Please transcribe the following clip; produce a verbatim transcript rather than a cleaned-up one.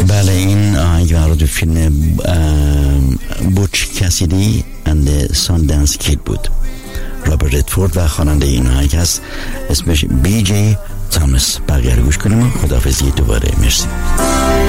بله، این آهنگ مربوط به فیلم بوچ کسیدی اند ساندنس کید بود. رابرت ردفورد و خواننده این آهنگ هست، اسمش بی جی تامس. بقیه رو گوش کنیم و خداحافظی دوباره. مرسی.